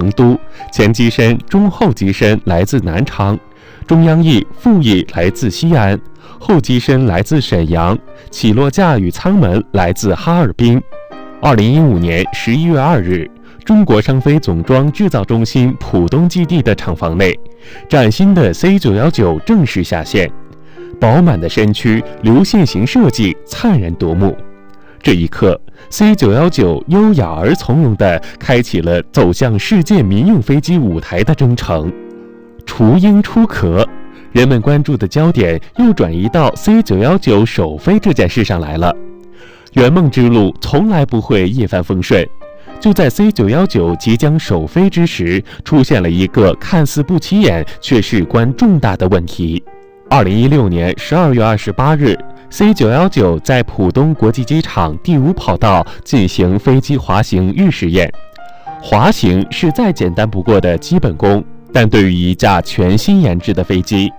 成都，前机身、中后机身来自南昌，中央翼、副翼来自西安，后机身来自沈阳，起落架与舱门来自哈尔滨。2015年11月2日，中国商飞总装制造中心浦东基地的厂房内，崭新的 C919正式下线，饱满的身躯、流线型设计灿然夺目。这一刻 ，C919优雅而从容地开启了走向世界民用飞机舞台的征程。雏鹰出壳，人们关注的焦点又转移到 C919首飞这件事上来了。圆梦之路从来不会一帆风顺，就在 C919即将首飞之时，出现了一个看似不起眼却事关重大的问题。2016年12月28日，C919在浦东国际机场第5跑道进行飞机滑行预试验。滑行是再简单不过的基本功，但对于一架全新研制的飞机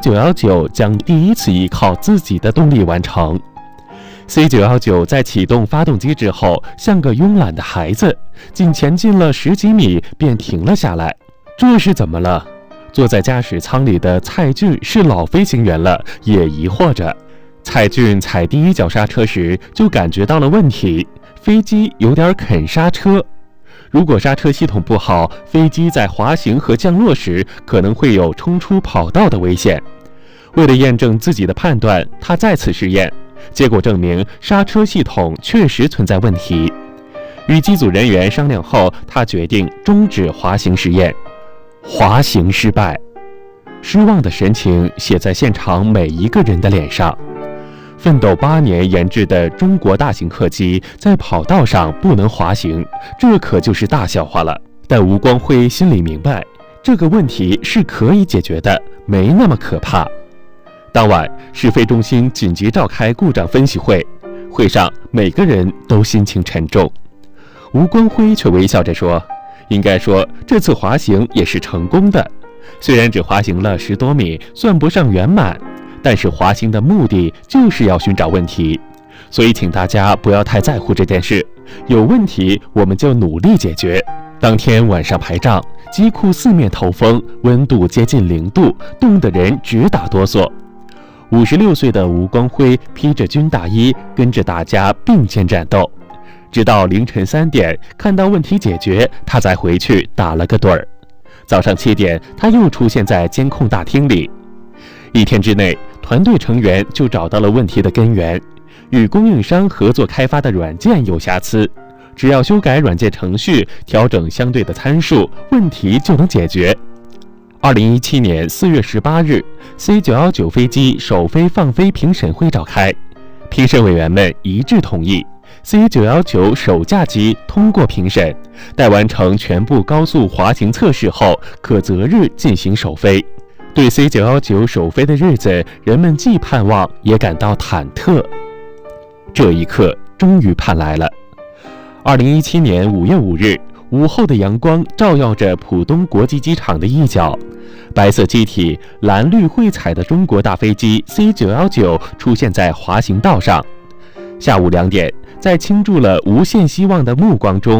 ，C919将第一次依靠自己的动力完成。C919在启动发动机之后，像个慵懒的孩子，仅前进了10几米便停了下来。这是怎么了？坐在驾驶舱里的蔡骏是老飞行员了，也疑惑着。蔡骏踩第一脚刹车时就感觉到了问题，飞机有点啃刹车。如果刹车系统不好，飞机在滑行和降落时可能会有冲出跑道的危险。为了验证自己的判断，他再次试验，结果证明刹车系统确实存在问题。与机组人员商量后，他决定终止滑行实验。滑行失败，失望的神情写在现场每一个人的脸上。奋斗8年研制的中国大型客机在跑道上不能滑行，这可就是大笑话了。但吴光辉心里明白，这个问题是可以解决的，没那么可怕。当晚，试飞中心紧急召开故障分析会，会上每个人都心情沉重。吴光辉却微笑着说，应该说这次滑行也是成功的，虽然只滑行了10多米，算不上圆满，但是滑行的目的就是要寻找问题，所以请大家不要太在乎这件事，有问题我们就努力解决。当天晚上排仗，机库四面透风，温度接近0度，冻得人直打哆嗦。56岁的吴光辉披着军大衣，跟着大家并肩战斗，直到凌晨3点，看到问题解决，他才回去打了个盹儿。早上7点，他又出现在监控大厅里。1天之内，团队成员就找到了问题的根源，与供应商合作开发的软件有瑕疵，只要修改软件程序，调整相对的参数，问题就能解决。2017年4月18日 ，C919飞机首飞放飞评审会召开，评审委员们一致同意 C919首架机通过评审，待完成全部高速滑行测试后，可择日进行首飞。对 C919首飞的日子，人们既盼望也感到忐忑。这一刻终于盼来了。2017年5月5日，午后的阳光照耀着浦东国际机场的一角，白色机体、蓝绿绘彩的中国大飞机 C919出现在滑行道上。下午2点，在倾注了无限希望的目光中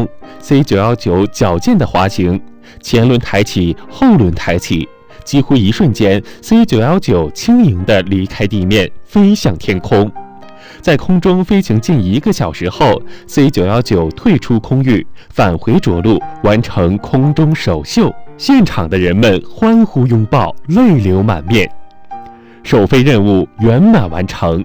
，C919矫健的滑行，前轮抬起，后轮抬起。几乎一瞬间 ，C919轻盈地离开地面，飞向天空。在空中飞行近1个小时后 ，C919退出空域，返回着陆，完成空中首秀。现场的人们欢呼拥抱，泪流满面。首飞任务圆满完成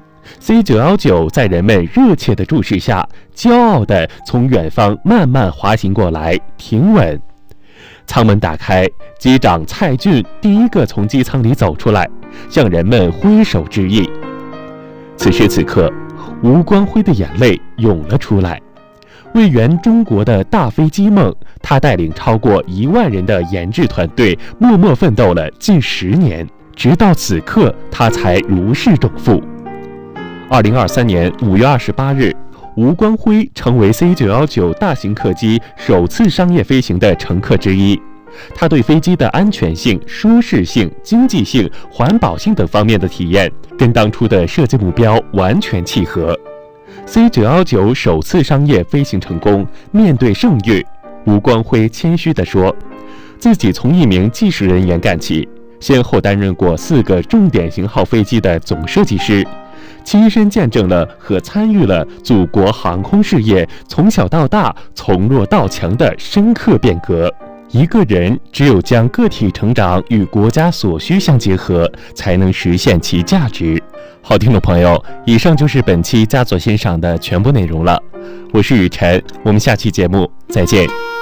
，C919在人们热切的注视下，骄傲地从远方慢慢滑行过来，停稳。舱门打开，机长蔡骏第一个从机舱里走出来，向人们挥手致意。此时此刻，吴光辉的眼泪涌了出来。为圆中国的大飞机梦，他带领超过1万人的研制团队，默默奋斗了近10年，直到此刻，他才如释重负。2023年5月28日，吴光辉成为 C919大型客机首次商业飞行的乘客之一。他对飞机的安全性、舒适性、经济性、环保性等方面的体验，跟当初的设计目标完全契合。C919首次商业飞行成功，面对盛誉， 吴光辉谦虚地说，自己从一名技术人员干起，先后担任过4个重点型号飞机的总设计师，亲身见证了和参与了祖国航空事业从小到大、从弱到强的深刻变革。一个人只有将个体成长与国家所需相结合，才能实现其价值。好，听众朋友，以上就是本期家左欣赏的全部内容了。我是雨辰，我们下期节目再见。